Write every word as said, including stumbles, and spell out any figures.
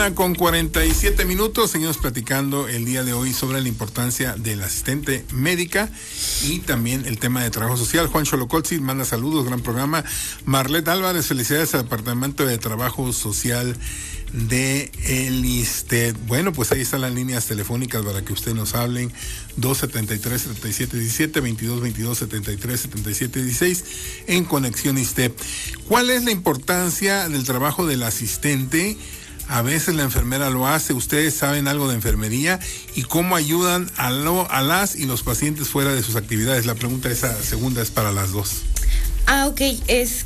Con cuarenta y siete minutos, seguimos platicando el día de hoy sobre la importancia del asistente médica y también el tema de trabajo social. Juan Xolocolzi manda saludos, gran programa. Marlet Álvarez, felicidades al Departamento de Trabajo Social de el ISSSTE. Bueno, pues ahí están las líneas telefónicas para que ustedes nos hablen. Dos setenta y tres, setenta y siete diecisiete, veintidós veintidós, setenta y tres, setenta y siete dieciséis en Conexión ISSSTE. ¿Cuál es la importancia del trabajo del asistente? A veces la enfermera lo hace. ¿Ustedes saben algo de enfermería y cómo ayudan a, lo, a las y los pacientes fuera de sus actividades? La pregunta esa segunda es para las dos. Ah, ok. Es